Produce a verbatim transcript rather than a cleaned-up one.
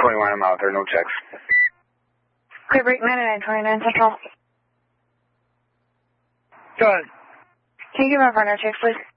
twenty-one, I'm out there, no checks. Clear break ninety-nine twenty-nine Central. Go ahead. Can you give my partner checks, please?